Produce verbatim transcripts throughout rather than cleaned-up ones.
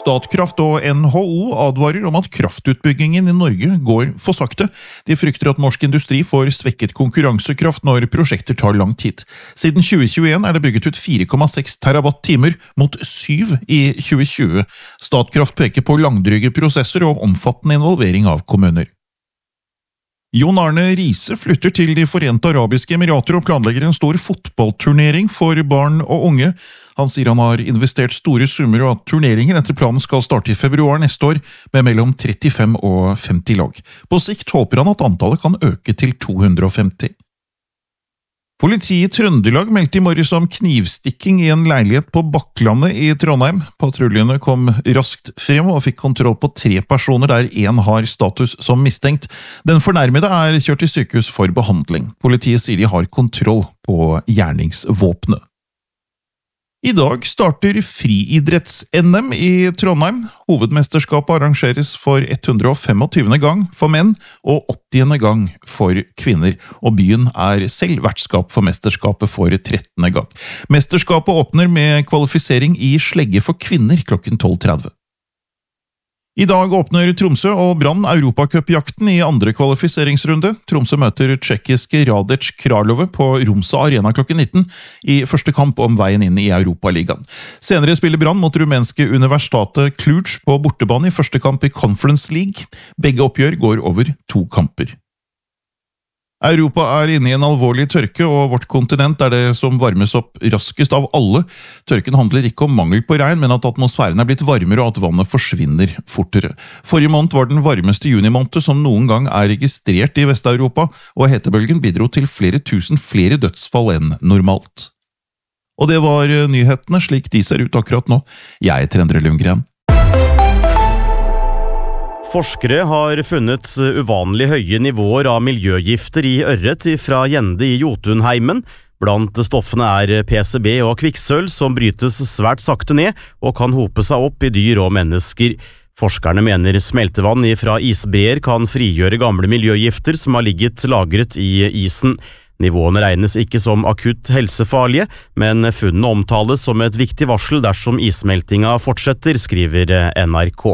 Statkraft og N H O advarer om at kraftutbyggingen i Norge går for sakte. De frykter at norsk industri får svekket konkurransekraft når prosjekter tar lang tid. Siden tjue tjueen er det bygget ut fire komma seks terawatt-timer mot syv i tjue tjue. Statkraft peker på langdryge prosesser og omfattende involvering av kommuner. Jon Arne Riise flytter til de Forente Arabiske Emirater og planlegger en stor fotballturnering for barn og unge. Han sier han har investert store summer og at turneringen etter planen skal starte i februar neste år med mellom trettifem og femti lag. På sikt håper han at antallet kan øke til to hundre og femti. Politiet i Trøndelag meldte i morges om knivstikking i en leilighet på Bakklandet i Trondheim. Patruljene kom raskt frem og fikk kontroll på tre personer der en har status som mistenkt. Den fornærmede er kjørt til sykehus for behandling. Politiet sier de har kontroll på gjerningsvåpenet. I dag starter friidretts-N M i Trondheim. Hovedmesterskapet arrangeres for hundre og tjuefem gang for menn og åttiende gang for kvinner, og byen er selv vertskap for mesterskapet for trettende gang. Mesterskapet åpner med kvalifisering i slegge for kvinner klokken tolv tretti. I dag åpner Tromsø og Brann Europacup-jakten i andre kvalifiseringsrunde. Tromsø møter tsjekkiske Radec Králové på Romsa Arena klokken nitten i første kamp om veien inn i Europaligaen. Senere spiller Brann mot rumenske Universitatet Cluj på bortebane i første kamp i Conference League. Begge oppgjør går over to kamper. Europa er inne i en alvorlig tørke, og vårt kontinent er det som varmes opp raskest av alle. Tørken handler ikke om mangel på regn, men at atmosfæren er blitt varmere og at vannet forsvinner fortere. Forrige måned var den varmeste junimåned som noen gang er registrert i Vest-Europa, og hetebølgen bidro til flere tusen flere dødsfall enn normalt. Og det var nyhetene slik de ser ut akkurat nå. Jeg heter Endre Lundgren. Forskere har funnet uvanlig høye nivåer av miljøgifter i ørret fra gjende i Jotunheimen. Blant stoffene er P C B og kvikksølv som brytes svært sakte ned og kan hope seg opp i dyr og mennesker. Forskerne mener smeltevann fra isbreer kan frigjøre gamle miljøgifter som har ligget lagret i isen. Nivåene regnes ikke som akutt helsefarlige, men funnene omtales som et viktig varsel dersom issmeltinga fortsetter, skriver N R K.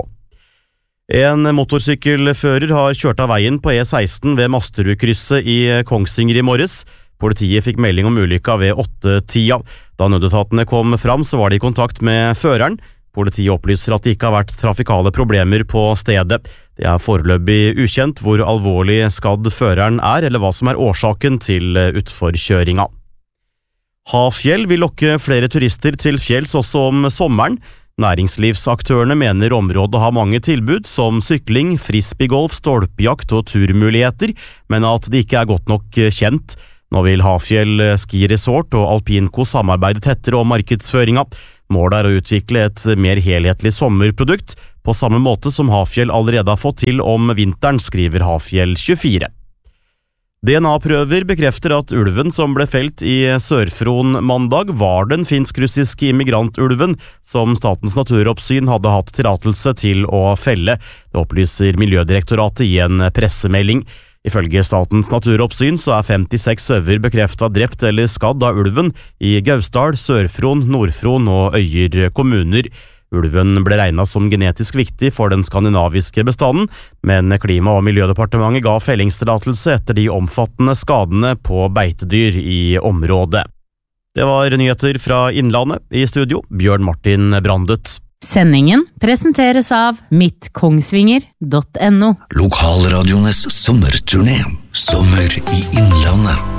En motorsykkelfører har kjørt av veien på E seksten ved Masterudkrysset i Kongsvinger i morges. Politiet fikk melding om ulykka ved åtte-tida. Da nødetatene kom fram, så var de i kontakt med føreren. Politiet opplyser at det ikke har vært trafikale problemer på stedet. Det er foreløpig ukjent hvor alvorlig skadd føreren er, eller hva som er årsaken til utforkjøringa. Hafjell vil lokke flere turister til fjells også om sommeren. Næringslivsaktørene mener området har mange tilbud som sykling, frisbeegolf, stolpejakt og turmuligheter, men at det ikke er godt nok kjent. Nå vil Hafjell Ski Resort og Alpinco samarbeide tettere om markedsføringa. Målet er å utvikle et mer helhetlig sommerprodukt, på samme måte som Hafjell allerede har fått til om vinteren, skriver Hafjell tjuefire. D N A-prøver bekrefter at ulven som ble felt i Sør-Fron mandag var den finsk-russiske immigrantulven som Statens naturoppsyn hadde hatt tillatelse til å felle. Det opplyser Miljødirektoratet i en pressemelding. Ifølge Statens naturoppsyn så er femtiseks sauer bekreftet drept eller skadd av ulven i Gausdal, Sør-Fron, Nord-Fron og Øyer kommuner. Ulven ble regnet som genetisk viktig for den skandinaviske bestanden, men Klima- og Miljødepartementet ga fellingstillatelse etter de omfattende skadene på beitedyr i området. Det var nyheter fra Innlandet. I studio, Bjørn Martin Brandet. Sendingen presenteres av mitt kongsvinger punktum no. Lokalradiones sommerturné. Sommer i Innlandet.